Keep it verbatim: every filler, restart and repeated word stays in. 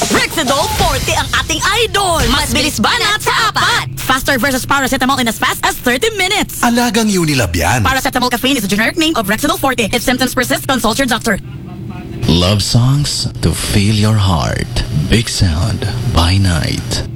Rexidol forty ang ating idol. Mas bilis banat sa apat. Faster versus paracetamol in as fast as thirty minutes. Alagang Unilab yan. Paracetamol caffeine is a generic name of Rexidol forty. If symptoms persist, consult your doctor. Love songs to fill your heart. Big Sound by Night.